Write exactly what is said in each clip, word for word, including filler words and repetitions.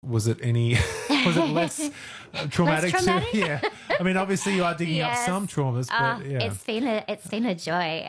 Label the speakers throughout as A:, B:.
A: was it any, was it less uh, traumatic?
B: Less traumatic?
A: To, yeah. I mean, obviously you are digging
B: Yes.
A: up some traumas, but
B: Uh,
A: yeah.
B: It's been a it's been a joy,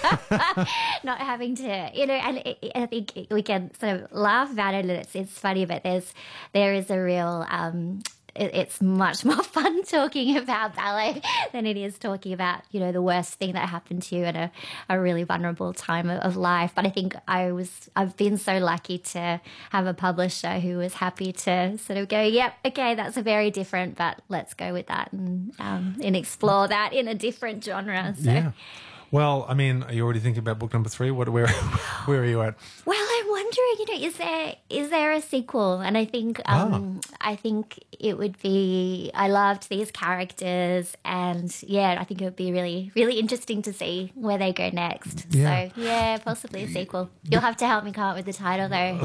B: not having to, you know. And it, I think we can sort of laugh about it, and it's it's funny, but there's there is a real. Um, it, it's much more fun talking about ballet than it is talking about, you know, the worst thing that happened to you at a, a really vulnerable time of, of life. But I think I was I've been so lucky to have a publisher who was happy to sort of go, yep, okay, that's a very different, but let's go with that and um, and explore that in a different genre. So.
A: Yeah. Well, I mean, are you already thinking about book number three? What, where, where are you at?
B: Well, I'm wondering, you know, is there is there a sequel? And I think um, I think it would be. I loved these characters, and yeah, I think it would be really really interesting to see where they go next.
A: Yeah.
B: So yeah, possibly a sequel. You'll have to help me come up with the title, though.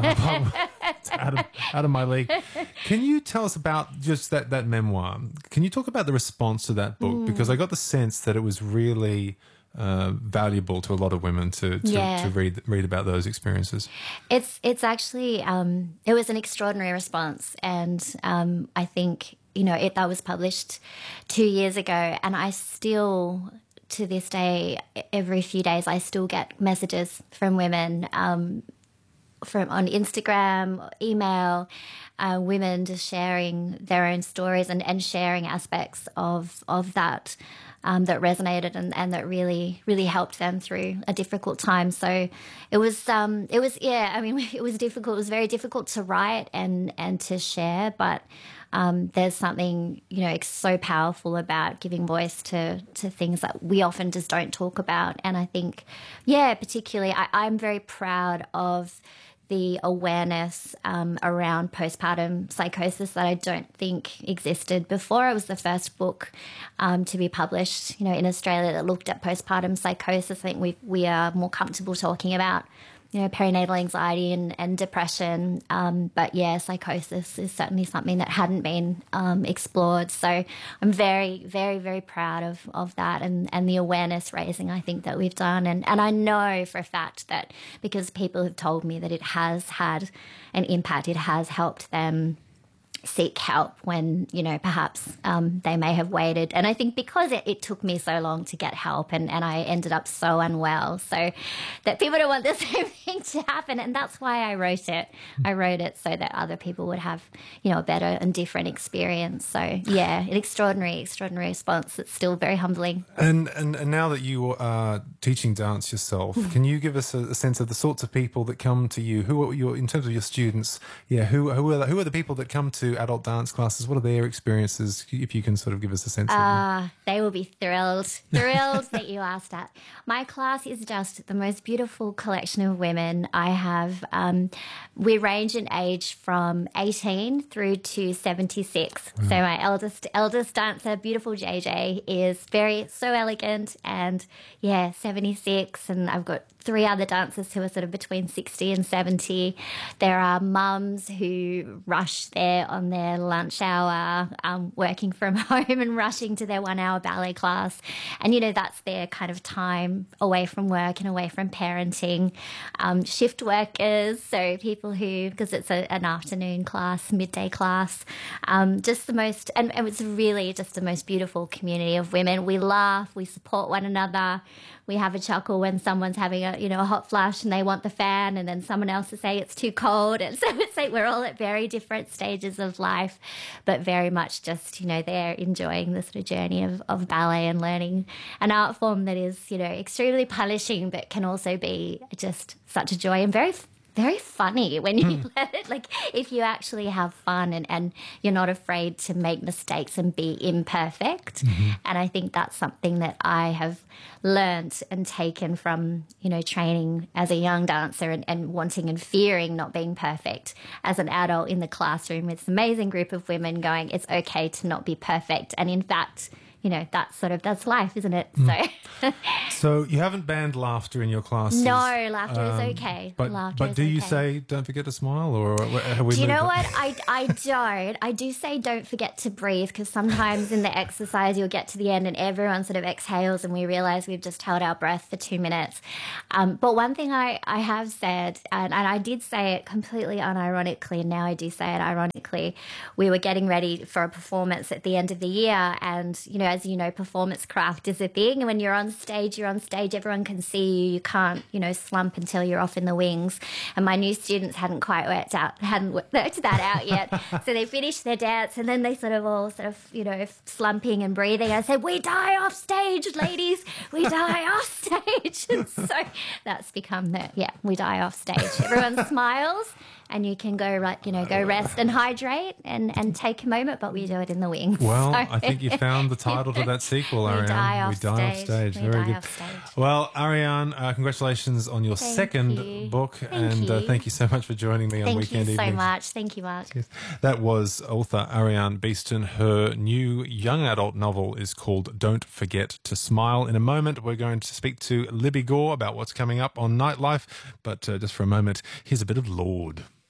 A: It's out of, out of my league. Can you tell us about just that, that memoir? Can you talk about the response to that book?
B: Mm.
A: Because I got the sense that it was really uh, valuable to a lot of women to, to,
B: Yeah.
A: to read read about those experiences.
B: It's it's actually um, it was an extraordinary response, and um, I think, you know, it that was published two years ago, and I still, to this day, every few days, I still get messages from women um, from on Instagram, email, uh, women just sharing their own stories and, and sharing aspects of of that. Um, that resonated and, and that really, really helped them through a difficult time. So it was, um, it was, yeah, I mean, it was difficult. It was very difficult to write and, and to share, but um, there's something, you know, so powerful about giving voice to, to things that we often just don't talk about. And I think, yeah, particularly, I, I'm very proud of the awareness um, around postpartum psychosis that I don't think existed before. It was the first book um, to be published, you know, in Australia that looked at postpartum psychosis. I think we we are more comfortable talking about, you know, perinatal anxiety and, and depression. Um, but yeah, psychosis is certainly something that hadn't been um, explored. So I'm very, very, very proud of, of that and, and the awareness raising I think that we've done. And, and I know for a fact that because people have told me that it has had an impact, it has helped them seek help when, you know, perhaps um, they may have waited. And I think because it, it took me so long to get help and, and I ended up so unwell, so that people don't want the same thing to happen. And that's why I wrote it. I wrote it so that other people would have, you know, a better and different experience. So, yeah, an extraordinary, extraordinary response. It's still very humbling.
A: And, and and now that you are teaching dance yourself, can you give us a, a sense of the sorts of people that come to you? Who are your, in terms of your students? Yeah, who who are the, who are the people that come to adult dance classes? What are their experiences? If you can sort of give us a sense of them.
B: Ah, they will be thrilled, thrilled that you asked that. My class is just the most beautiful collection of women I have. Um, we range in age from eighteen through to seventy-six.
A: Wow.
B: So my eldest eldest dancer, beautiful J J, is very so elegant and yeah, seventy-six. And I've got three other dancers who are sort of between sixty and seventy. There are mums who rush there on their lunch hour, um, working from home and rushing to their one-hour ballet class. And, you know, that's their kind of time away from work and away from parenting. Um, shift workers, so people who, because it's a, an afternoon class, midday class, um, just the most, and, and it's really just the most beautiful community of women. We laugh, we support one another. We have a chuckle when someone's having a, you know, a hot flash and they want the fan, and then someone else will say it's too cold. And so it's like we're all at very different stages of life, but very much just, you know, they're enjoying the sort of journey of, of ballet and learning an art form that is, you know, extremely punishing, but can also be just such a joy and very very funny when you mm. let it, like if you actually have fun and, and you're not afraid to make mistakes and be imperfect. Mm-hmm. And I think that's something that I have learnt and taken from, you know, training as a young dancer and, and wanting and fearing not being perfect as an adult in the classroom with this amazing group of women going, it's okay to not be perfect. And in fact, you know, that's sort of, that's life, isn't it?
A: Mm.
B: So
A: So you haven't banned laughter in your classes.
B: no, laughter um, is okay.
A: But,
B: laughter
A: but
B: is
A: do you
B: okay.
A: say, don't forget to smile? Or have we
B: do you know
A: on?
B: what? I, I don't. I do say don't forget to breathe, because sometimes in the exercise you'll get to the end and everyone sort of exhales and we realize we've just held our breath for two minutes. Um, but one thing I, I have said, and, and I did say it completely unironically, and now I do say it ironically, we were getting ready for a performance at the end of the year, and, you know, as you know, performance craft is a thing. And when you're on stage, you're on stage, everyone can see you. You can't, you know, slump until you're off in the wings. And my new students hadn't quite worked out, hadn't worked that out yet. So they finished their dance and then they sort of all sort of, you know, slumping and breathing. I said, we die off stage, ladies. We die off stage. And so that's become the, yeah, we die off stage. Everyone smiles. And you can go, right, you know, go rest and hydrate and, and take a moment, but we do it in the wings.
A: Well,
B: so.
A: I think you found the title to that sequel, Ariane.
B: We die off
A: we die
B: stage.
A: off stage.
B: We
A: Very
B: die
A: good.
B: off stage.
A: Well, Ariane, uh, congratulations on your
B: Thank
A: second
B: you.
A: book,
B: Thank
A: and
B: you.
A: Uh, thank you so much for joining me on
B: Thank
A: Weekend
B: you
A: Evenings.
B: so much. Thank you, Mark.
A: Yes. That was author Ariane Beeston. Her new young adult novel is called Don't Forget to Smile. In a moment, we're going to speak to Libby Gore about what's coming up on Nightlife, but uh, just for a moment, here's a bit of Lorde.